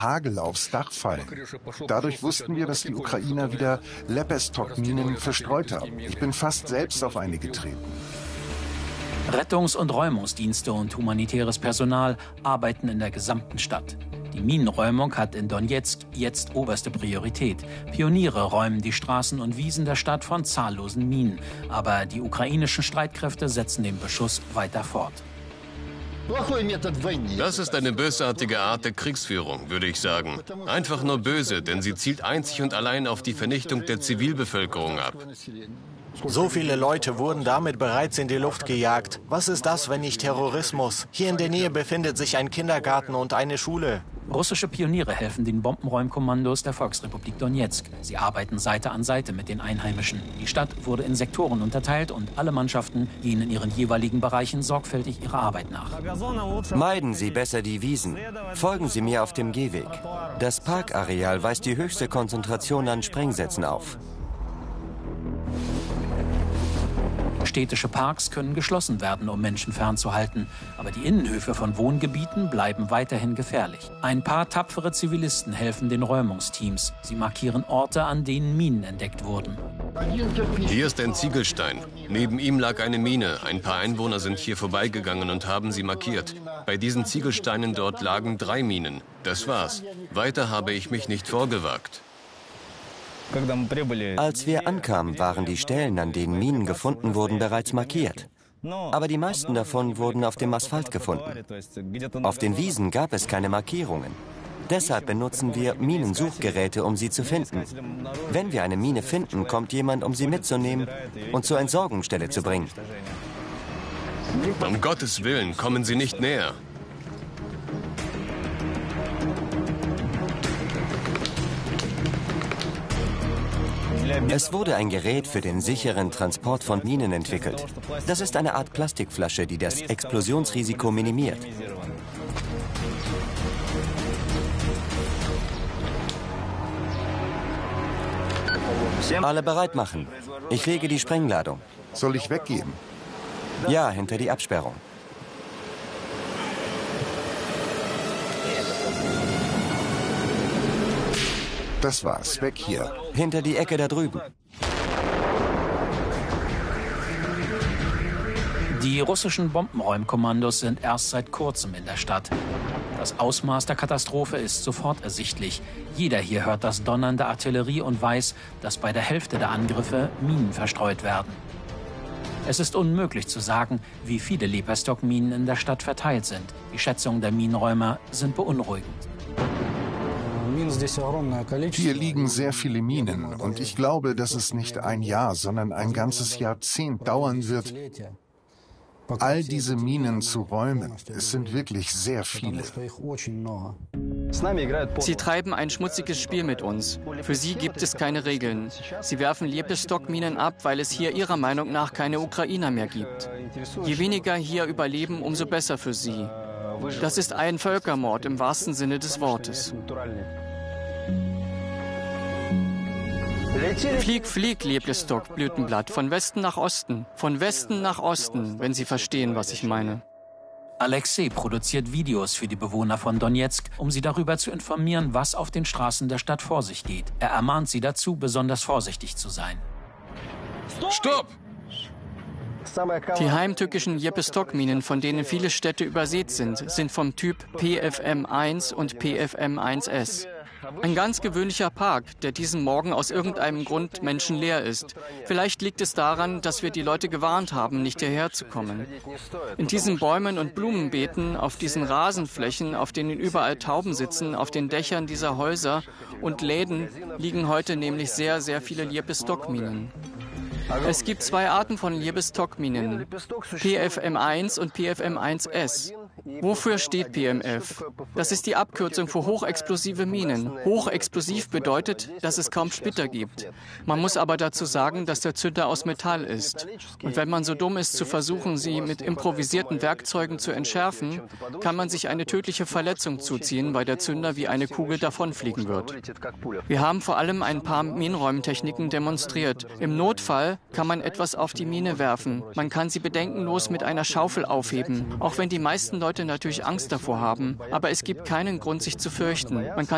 Hagel aufs Dach fallen. Dadurch wussten wir, dass die Ukrainer wieder Lepestok-Minen verstreut haben. Ich bin fast selbst auf eine getreten. Rettungs- und Räumungsdienste und humanitäres Personal arbeiten in der gesamten Stadt. Die Minenräumung hat in Donezk jetzt oberste Priorität. Pioniere räumen die Straßen und Wiesen der Stadt von zahllosen Minen. Aber die ukrainischen Streitkräfte setzen den Beschuss weiter fort. Das ist eine bösartige Art der Kriegsführung, würde ich sagen. Einfach nur böse, denn sie zielt einzig und allein auf die Vernichtung der Zivilbevölkerung ab. So viele Leute wurden damit bereits in die Luft gejagt. Was ist das, wenn nicht Terrorismus? Hier in der Nähe befindet sich ein Kindergarten und eine Schule. Russische Pioniere helfen den Bombenräumkommandos der Volksrepublik Donezk. Sie arbeiten Seite an Seite mit den Einheimischen. Die Stadt wurde in Sektoren unterteilt und alle Mannschaften gehen in ihren jeweiligen Bereichen sorgfältig ihrer Arbeit nach. Meiden Sie besser die Wiesen. Folgen Sie mir auf dem Gehweg. Das Parkareal weist die höchste Konzentration an Sprengsätzen auf. Städtische Parks können geschlossen werden, um Menschen fernzuhalten. Aber die Innenhöfe von Wohngebieten bleiben weiterhin gefährlich. Ein paar tapfere Zivilisten helfen den Räumungsteams. Sie markieren Orte, an denen Minen entdeckt wurden. Hier ist ein Ziegelstein. Neben ihm lag eine Mine. Ein paar Einwohner sind hier vorbeigegangen und haben sie markiert. Bei diesen Ziegelsteinen dort lagen 3 Minen. Das war's. Weiter habe ich mich nicht vorgewagt. Als wir ankamen, waren die Stellen, an denen Minen gefunden wurden, bereits markiert. Aber die meisten davon wurden auf dem Asphalt gefunden. Auf den Wiesen gab es keine Markierungen. Deshalb benutzen wir Minensuchgeräte, um sie zu finden. Wenn wir eine Mine finden, kommt jemand, um sie mitzunehmen und zur Entsorgungsstelle zu bringen. Um Gottes Willen, kommen Sie nicht näher. Es wurde ein Gerät für den sicheren Transport von Minen entwickelt. Das ist eine Art Plastikflasche, die das Explosionsrisiko minimiert. Alle bereit machen. Ich lege die Sprengladung. Soll ich weggehen? Ja, hinter die Absperrung. Das war's. Weg hier. Hinter die Ecke da drüben. Die russischen Bombenräumkommandos sind erst seit kurzem in der Stadt. Das Ausmaß der Katastrophe ist sofort ersichtlich. Jeder hier hört das Donnern der Artillerie und weiß, dass bei der Hälfte der Angriffe Minen verstreut werden. Es ist unmöglich zu sagen, wie viele Lepestok-Minen in der Stadt verteilt sind. Die Schätzungen der Minenräumer sind beunruhigend. Hier liegen sehr viele Minen und ich glaube, dass es nicht ein Jahr, sondern ein ganzes Jahrzehnt dauern wird, all diese Minen zu räumen. Es sind wirklich sehr viele. Sie treiben ein schmutziges Spiel mit uns. Für sie gibt es keine Regeln. Sie werfen Lepestok-Minen ab, weil es hier ihrer Meinung nach keine Ukrainer mehr gibt. Je weniger hier überleben, umso besser für sie. Das ist ein Völkermord im wahrsten Sinne des Wortes. Flieg, flieg, Lepestok, Blütenblatt, von Westen nach Osten, von Westen nach Osten, wenn Sie verstehen, was ich meine. Alexei produziert Videos für die Bewohner von Donezk, um sie darüber zu informieren, was auf den Straßen der Stadt vor sich geht. Er ermahnt sie dazu, besonders vorsichtig zu sein. Stopp! Die heimtückischen Lepestok-Minen, von denen viele Städte übersät sind vom Typ PFM-1 und PFM-1S. Ein ganz gewöhnlicher Park, der diesen Morgen aus irgendeinem Grund menschenleer ist. Vielleicht liegt es daran, dass wir die Leute gewarnt haben, nicht hierher zu kommen. In diesen Bäumen und Blumenbeeten, auf diesen Rasenflächen, auf denen überall Tauben sitzen, auf den Dächern dieser Häuser und Läden liegen heute nämlich sehr, sehr viele Lepestok-Minen. Es gibt 2 Arten von Lepestok-Minen, PFM-1 und PFM-1S. Wofür steht PMF? Das ist die Abkürzung für hochexplosive Minen. Hochexplosiv bedeutet, dass es kaum Splitter gibt. Man muss aber dazu sagen, dass der Zünder aus Metall ist. Und wenn man so dumm ist, zu versuchen, sie mit improvisierten Werkzeugen zu entschärfen, kann man sich eine tödliche Verletzung zuziehen, weil der Zünder wie eine Kugel davonfliegen wird. Wir haben vor allem ein paar Minenräumtechniken demonstriert. Im Notfall kann man etwas auf die Mine werfen. Man kann sie bedenkenlos mit einer Schaufel aufheben, auch wenn die meisten Leute natürlich Angst davor haben. Aber es gibt keinen Grund, sich zu fürchten. Man kann